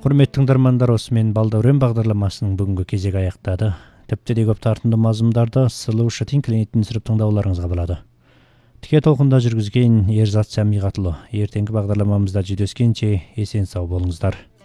Құрметті тыңдармандар, осымен Балдәурен бағдарламасының бүгінгі кезегі аяқтады. Тіпті де көп тартымды мазмұндарды Слушать клиентін сүріп тыңдауларыңызға болады. Тіке толқында жүргізген Ерзат Сәмиғатұлы. Ертеңгі бағдарламамызда жүздескенше есен сау болыңыздар.